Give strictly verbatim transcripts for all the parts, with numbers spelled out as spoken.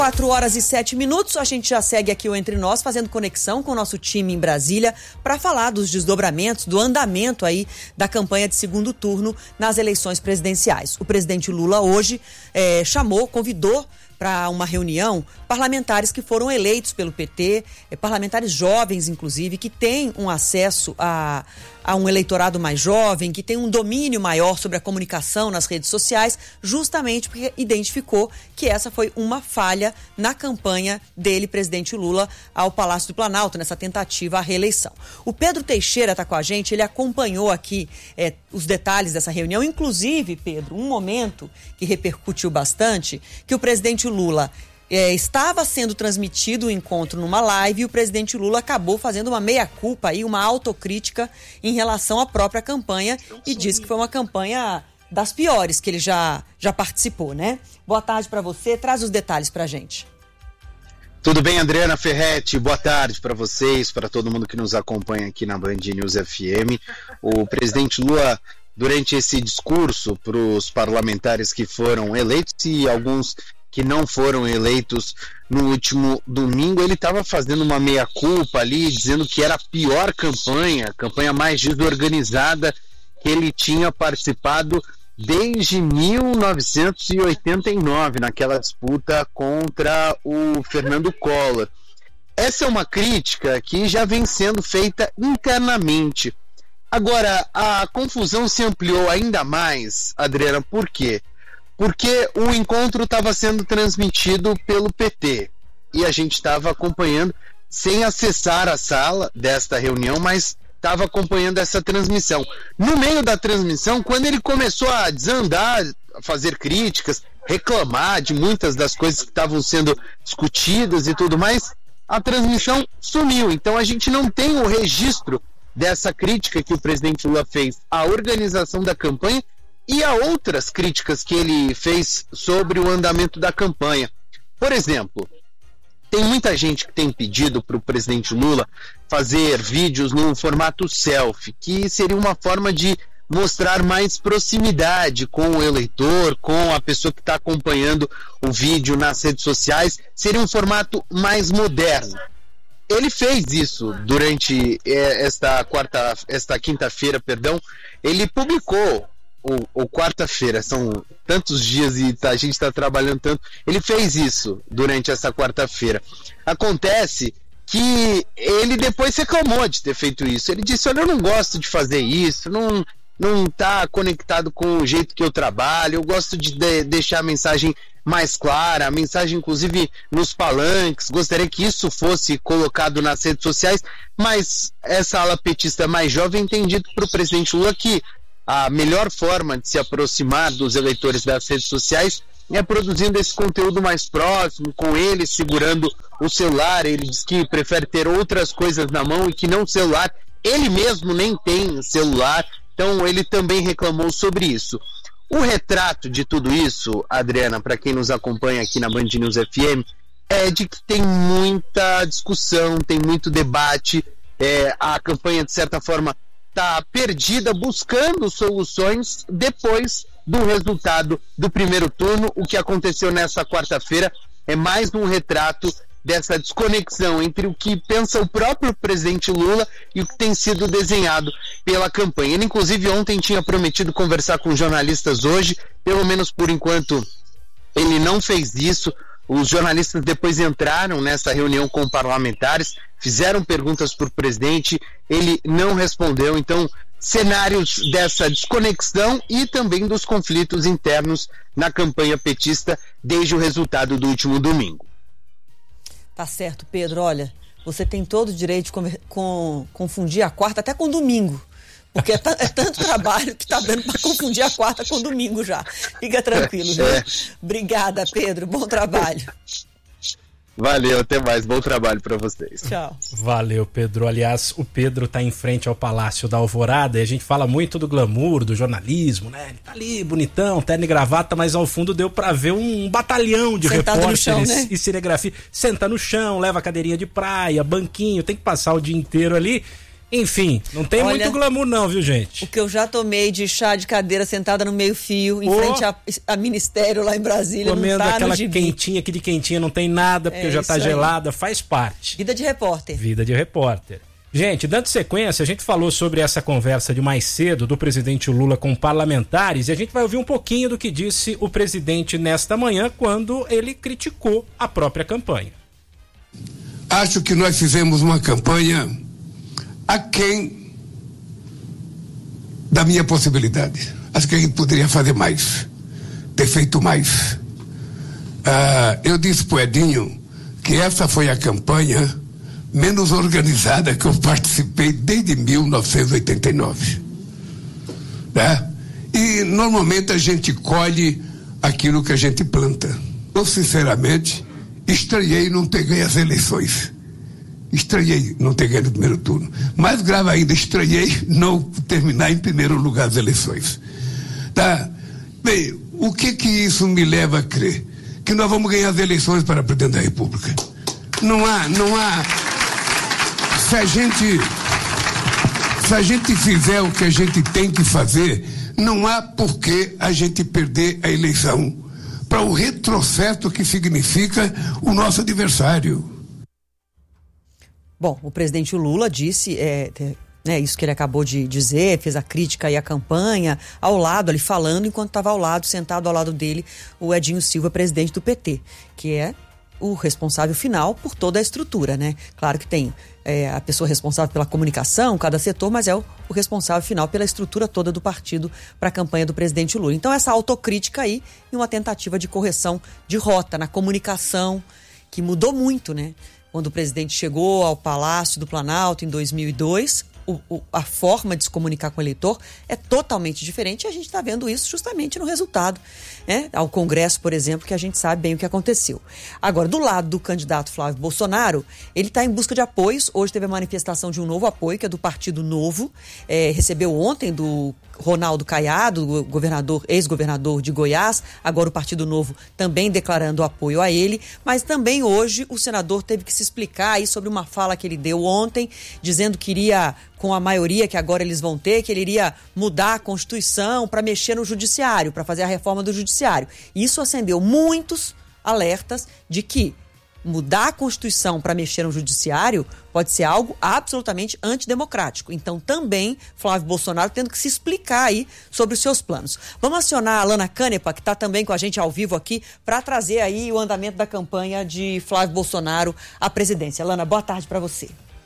quatro horas e sete minutos, a gente já segue aqui o Entre Nós, fazendo conexão com o nosso time em Brasília para falar dos desdobramentos, do andamento aí da campanha de segundo turno nas eleições presidenciais. O presidente Lula hoje eh, chamou, convidou para uma reunião parlamentares que foram eleitos pelo P T, eh, parlamentares jovens, inclusive, que têm um acesso a, a um eleitorado mais jovem, que tem um domínio maior sobre a comunicação nas redes sociais, justamente porque identificou que essa foi uma falha na campanha dele, presidente Lula, ao Palácio do Planalto, nessa tentativa à reeleição. O Pedro Teixeira está com a gente, ele acompanhou aqui eh, os detalhes dessa reunião, inclusive, Pedro, um momento que repercutiu bastante, que o presidente Lula é, estava sendo transmitido o encontro numa live e o presidente Lula acabou fazendo uma meia-culpa aí, uma autocrítica em relação à própria campanha e disse que foi uma campanha das piores que ele já, já participou, né? Boa tarde para você, traz os detalhes pra gente. Tudo bem, Adriana Ferretti? Boa tarde para vocês, para todo mundo que nos acompanha aqui na Band News F M. O presidente Lula, durante esse discurso para os parlamentares que foram eleitos e alguns que não foram eleitos no último domingo, ele estava fazendo uma meia-culpa ali, dizendo que era a pior campanha, a campanha mais desorganizada que ele tinha participado desde mil novecentos e oitenta e nove, naquela disputa contra o Fernando Collor. Essa é uma crítica que já vem sendo feita internamente. Agora, a confusão se ampliou ainda mais, Adriana, por quê? Porque o encontro estava sendo transmitido pelo P T e a gente estava acompanhando, sem acessar a sala desta reunião, mas estava acompanhando essa transmissão. No meio da transmissão, quando ele começou a desandar, a fazer críticas, reclamar de muitas das coisas que estavam sendo discutidas e tudo mais, a transmissão sumiu. Então a gente não tem o registro dessa crítica que o presidente Lula fez à organização da campanha e a outras críticas que ele fez sobre o andamento da campanha. Por exemplo, tem muita gente que tem pedido para o presidente Lula fazer vídeos no formato selfie, que seria uma forma de mostrar mais proximidade com o eleitor, com a pessoa que está acompanhando o vídeo nas redes sociais, seria um formato mais moderno. Ele fez isso durante esta quarta, esta quinta-feira, perdão, ele publicou, ou, ou quarta-feira, são tantos dias e a gente está trabalhando tanto, ele fez isso durante essa quarta-feira. Acontece que ele depois reclamou de ter feito isso, ele disse, olha, eu não gosto de fazer isso, não não está conectado com o jeito que eu trabalho, eu gosto de, de deixar a mensagem mais clara, a mensagem inclusive nos palanques, gostaria que isso fosse colocado nas redes sociais, mas essa ala petista mais jovem tem dito para o presidente Lula que a melhor forma de se aproximar dos eleitores das redes sociais é produzindo esse conteúdo mais próximo, com ele segurando o celular. Ele diz que prefere ter outras coisas na mão e que não celular, ele mesmo nem tem celular, então ele também reclamou sobre isso. O retrato de tudo isso, Adriana, para quem nos acompanha aqui na Band News F M, é de que tem muita discussão, tem muito debate, é, a campanha de certa forma está perdida, buscando soluções depois do resultado do primeiro turno. O que aconteceu nessa quarta-feira é mais um retrato dessa desconexão entre o que pensa o próprio presidente Lula e o que tem sido desenhado pela campanha. Ele, inclusive, ontem tinha prometido conversar com jornalistas hoje, pelo menos por enquanto ele não fez isso. Os jornalistas depois entraram nessa reunião com parlamentares, fizeram perguntas para o presidente, ele não respondeu. Então, cenários dessa desconexão e também dos conflitos internos na campanha petista desde o resultado do último domingo. Tá certo, Pedro. Olha, você tem todo o direito de com, com, confundir a quarta até com domingo. Porque é, t- é tanto trabalho que tá dando para confundir a quarta com domingo já. Fica tranquilo, viu? É. Obrigada, Pedro. Bom trabalho. Valeu, até mais. Bom trabalho para vocês. Tchau. Valeu, Pedro. Aliás, o Pedro tá em frente ao Palácio da Alvorada e a gente fala muito do glamour, do jornalismo, né? Ele tá ali, bonitão, terno e gravata, mas ao fundo deu para ver um batalhão de Sentado repórteres chão, né? E cinegrafia. Senta no chão, leva cadeirinha de praia, banquinho, tem que passar o dia inteiro ali. Enfim, não tem Olha, muito glamour não, viu, gente? O que eu já tomei de chá de cadeira sentada no meio fio, em oh, frente a, a Ministério lá em Brasília, comendo não tá aquela no gibi. quentinha, aqui de quentinha não tem nada, porque é já tá gelada, aí. Faz parte. Vida de repórter. Vida de repórter. Gente, dando sequência, a gente falou sobre essa conversa de mais cedo do presidente Lula com parlamentares e a gente vai ouvir um pouquinho do que disse o presidente nesta manhã quando ele criticou a própria campanha. Acho que nós fizemos uma campanha aquém da minha possibilidade. Acho que a gente poderia fazer mais, ter feito mais. Ah, eu disse pro Edinho que essa foi a campanha menos organizada que eu participei desde mil novecentos e oitenta e nove. Né? E normalmente a gente colhe aquilo que a gente planta. Eu, sinceramente, estranhei não ter ganho as eleições. Estranhei não ter ganho no primeiro turno. Mais grave ainda, estranhei não terminar em primeiro lugar as eleições. Tá? Bem, o que que isso me leva a crer? Que nós vamos ganhar as eleições para presidente da República. Não há, não há... Se a gente... Se a gente fizer o que a gente tem que fazer, não há por que a gente perder a eleição para o retrocesso que significa o nosso adversário. Bom, o presidente Lula disse, é, é isso que ele acabou de dizer, fez a crítica aí à campanha, ao lado, ali falando, enquanto estava ao lado, sentado ao lado dele, o Edinho Silva, presidente do P T, que é o responsável final por toda a estrutura, né? Claro que tem é, a pessoa responsável pela comunicação, cada setor, mas é o, o responsável final pela estrutura toda do partido para a campanha do presidente Lula. Então essa autocrítica aí e uma tentativa de correção de rota na comunicação, que mudou muito, né? Quando o presidente chegou ao Palácio do Planalto em dois mil e dois, o, o, a forma de se comunicar com o eleitor é totalmente diferente e a gente está vendo isso justamente no resultado, né? Ao Congresso, por exemplo, que a gente sabe bem o que aconteceu. Agora, do lado do candidato Flávio Bolsonaro, ele está em busca de apoios. Hoje teve a manifestação de um novo apoio, que é do Partido Novo. É, recebeu ontem do Ronaldo Caiado, governador, ex-governador de Goiás, agora o Partido Novo também declarando apoio a ele, mas também hoje o senador teve que se explicar aí sobre uma fala que ele deu ontem, dizendo que iria, com a maioria que agora eles vão ter, que ele iria mudar a Constituição para mexer no judiciário, para fazer a reforma do judiciário. Isso acendeu muitos alertas de que mudar a Constituição para mexer no judiciário pode ser algo absolutamente antidemocrático. Então, também, Flávio Bolsonaro tendo que se explicar aí sobre os seus planos. Vamos acionar a Alana Canepa, que está também com a gente ao vivo aqui, para trazer aí o andamento da campanha de Flávio Bolsonaro à presidência. Alana, boa tarde para você.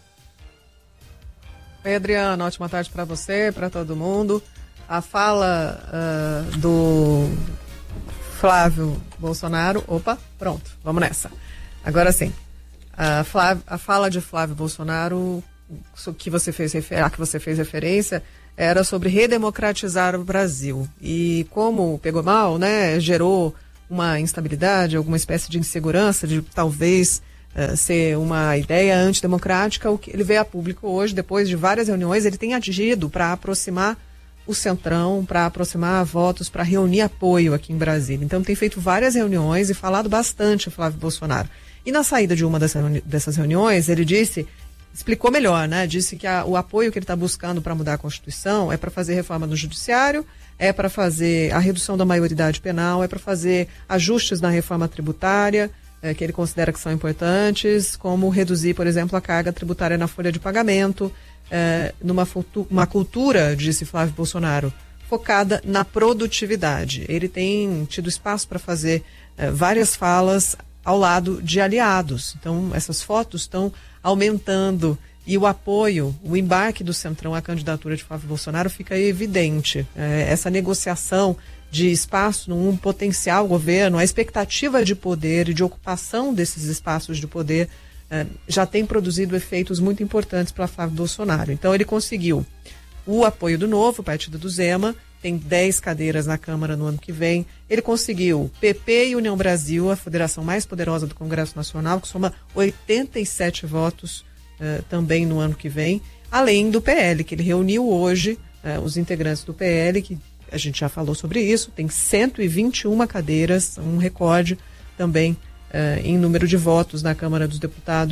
Oi, Adriana, ótima tarde para você, para todo mundo. A fala uh, do Flávio Bolsonaro... Opa, pronto, vamos nessa. Agora sim, a, Flávio, a fala de Flávio Bolsonaro, que você fez, a que você fez referência, era sobre redemocratizar o Brasil. E como pegou mal, né, gerou uma instabilidade, alguma espécie de insegurança, de talvez uh, ser uma ideia antidemocrática, o que ele veio a público hoje, depois de várias reuniões, ele tem agido para aproximar o Centrão, para aproximar votos, para reunir apoio aqui em Brasília. Então tem feito várias reuniões e falado bastante o Flávio Bolsonaro. E na saída de uma dessas reuniões, ele disse, explicou melhor, né? Disse que a, o apoio que ele está buscando para mudar a Constituição é para fazer reforma no Judiciário, é para fazer a redução da maioridade penal, é para fazer ajustes na reforma tributária, é, que ele considera que são importantes, como reduzir, por exemplo, a carga tributária na folha de pagamento, é, numa uma cultura, disse Flávio Bolsonaro, focada na produtividade. Ele tem tido espaço para fazer é, várias falas ao lado de aliados. Então, essas fotos estão aumentando e o apoio, o embarque do Centrão à candidatura de Flávio Bolsonaro fica evidente. É, essa negociação de espaço num potencial governo, a expectativa de poder e de ocupação desses espaços de poder é, já tem produzido efeitos muito importantes para Flávio Bolsonaro. Então, ele conseguiu o apoio do Novo, partido do Zema, tem dez cadeiras na Câmara no ano que vem. Ele conseguiu P P e União Brasil, a federação mais poderosa do Congresso Nacional, que soma oitenta e sete votos uh, também no ano que vem, além do P L, que ele reuniu hoje uh, os integrantes do P L, que a gente já falou sobre isso, tem cento e vinte e uma cadeiras, um recorde também uh, em número de votos na Câmara dos Deputados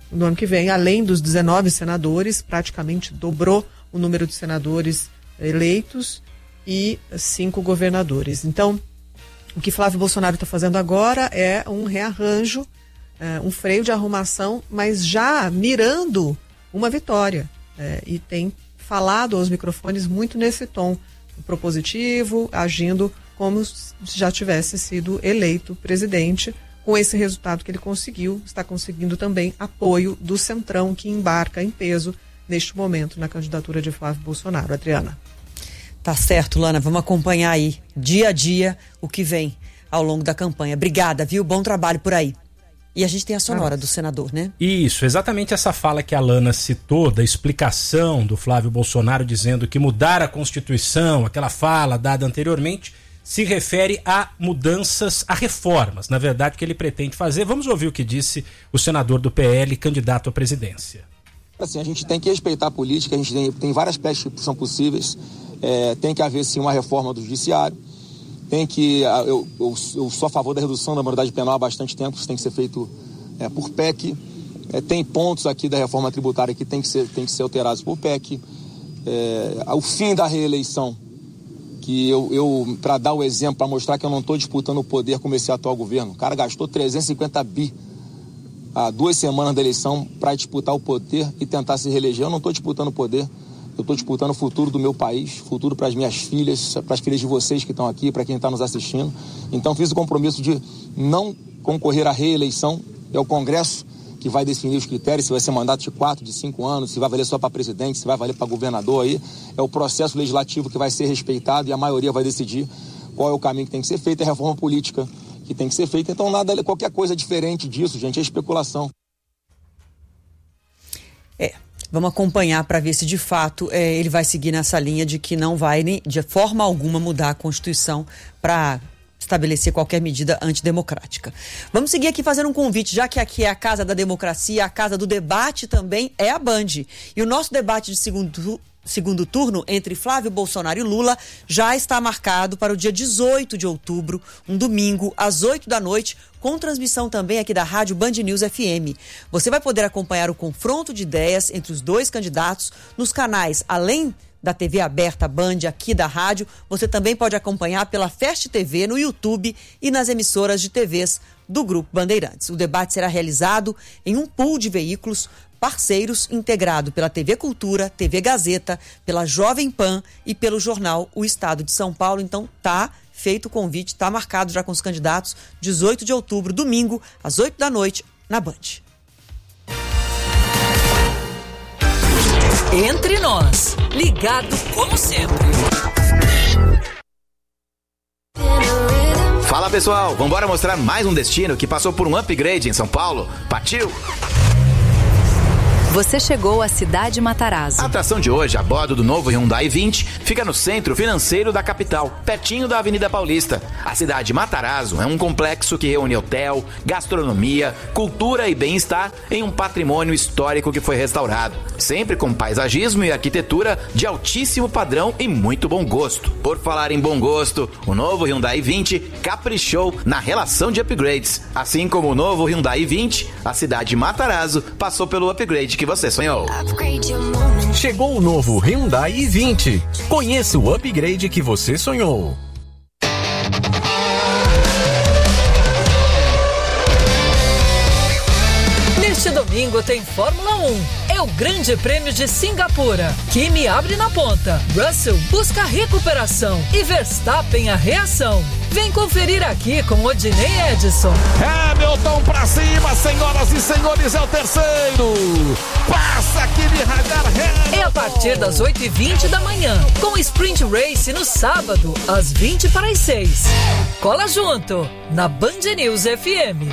no ano que vem, além dos dezenove senadores, praticamente dobrou o número de senadores eleitos e cinco governadores. Então, o que Flávio Bolsonaro está fazendo agora é um rearranjo, é, um freio de arrumação, mas já mirando uma vitória. É, e tem falado aos microfones muito nesse tom propositivo, agindo como se já tivesse sido eleito presidente. Com esse resultado que ele conseguiu, está conseguindo também apoio do Centrão, que embarca em peso neste momento na candidatura de Flávio Bolsonaro. Adriana. Tá certo, Lana. Vamos acompanhar aí, dia a dia, o que vem ao longo da campanha. Obrigada, viu? Bom trabalho por aí. E a gente tem a sonora do senador, né? Isso, exatamente essa fala que a Lana citou, da explicação do Flávio Bolsonaro dizendo que mudar a Constituição, aquela fala dada anteriormente, se refere a mudanças, a reformas, na verdade, que ele pretende fazer. Vamos ouvir o que disse o senador do P L, candidato à presidência. Assim, a gente tem que respeitar a política, a gente tem, tem várias peças que são possíveis, é, tem que haver sim uma reforma do judiciário, tem que, eu, eu, eu sou a favor da redução da maioridade penal há bastante tempo, isso tem que ser feito é, por P E C, é, tem pontos aqui da reforma tributária que tem que ser, tem que ser alterados por P E C, é, o fim da reeleição, que eu, eu para dar o exemplo, para mostrar que eu não estou disputando o poder como esse atual governo. O cara gastou trezentos e cinquenta bi há duas semanas da eleição para disputar o poder e tentar se reeleger. Eu não estou disputando o poder, eu estou disputando o futuro do meu país, futuro para as minhas filhas, para as filhas de vocês que estão aqui, para quem está nos assistindo. Então fiz o compromisso de não concorrer à reeleição. É o Congresso que vai definir os critérios, se vai ser mandato de quatro, de cinco anos, se vai valer só para presidente, se vai valer para governador aí. É o processo legislativo que vai ser respeitado e a maioria vai decidir qual é o caminho que tem que ser feito, é a reforma política que tem que ser feita. Então nada, qualquer coisa diferente disso, gente, é especulação. É, vamos acompanhar para ver se de fato é, ele vai seguir nessa linha de que não vai nem, de forma alguma mudar a Constituição para estabelecer qualquer medida antidemocrática. Vamos seguir aqui fazendo um convite, já que aqui é a casa da democracia, a casa do debate também é a Band. E o nosso debate de segundo, segundo turno entre Flávio Bolsonaro e Lula já está marcado para o dia dezoito de outubro, um domingo, às oito da noite, com transmissão também aqui da Rádio Band News F M. Você vai poder acompanhar o confronto de ideias entre os dois candidatos nos canais, além da T V aberta Band aqui da rádio, você também pode acompanhar pela Fast T V no YouTube e nas emissoras de T Vs do Grupo Bandeirantes. O debate será realizado em um pool de veículos parceiros integrado pela T V Cultura, T V Gazeta, pela Jovem Pan e pelo jornal O Estado de São Paulo. Então tá feito o convite, tá marcado já com os candidatos, dezoito de outubro, domingo, às oito da noite, na Band. Entre nós, ligado como sempre. Fala pessoal, vambora mostrar mais um destino que passou por um upgrade em São Paulo. Partiu! Você chegou à Cidade Matarazzo. A atração de hoje, a bordo do novo Hyundai vinte, fica no centro financeiro da capital, pertinho da Avenida Paulista. A Cidade Matarazzo é um complexo que reúne hotel, gastronomia, cultura e bem-estar em um patrimônio histórico que foi restaurado, sempre com paisagismo e arquitetura de altíssimo padrão e muito bom gosto. Por falar em bom gosto, o novo Hyundai vinte caprichou na relação de upgrades. Assim como o novo Hyundai vinte, a Cidade Matarazzo passou pelo upgrade que você sonhou. Chegou o novo Hyundai i vinte. Conheça o upgrade que você sonhou. Neste domingo tem Fórmula um. É o Grande Prêmio de Singapura. Kimi abre na ponta. Russell busca recuperação. E Verstappen a reação. Vem conferir aqui com Odinei Edson. Hamilton pra cima, senhoras e senhores, é o terceiro. Passa Kimi Hamilton. É a partir das oito e vinte da manhã, com Sprint Race no sábado, às vinte para as seis. Cola junto, na Band News F M.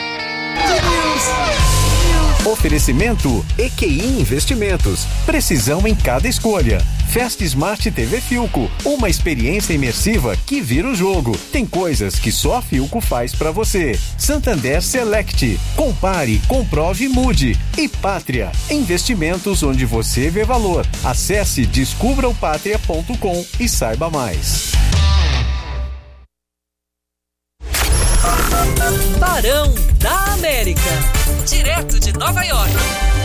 Oferecimento E Q I Investimentos. Precisão em cada escolha. Fast Smart T V Filco. Uma experiência imersiva que vira o jogo. Tem coisas que só a Filco faz pra você. Santander Select. Compare, comprove e mude. E Pátria. Investimentos onde você vê valor. Acesse descubra o pátria ponto com e saiba mais. Barão da América. Direto de Nova York.